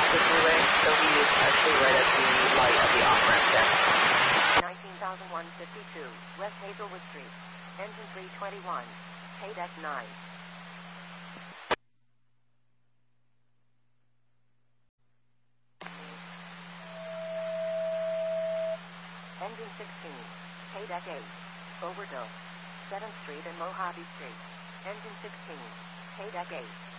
the freeway, so he is actually right at the light at the off-ramp there. 19,152, West Hazelwood Street. Engine 321. Paydeck 9. Engine 16. Paydeck 8. Overdose. 7th Street and Mojave Street. Engine 16. Paydeck 8.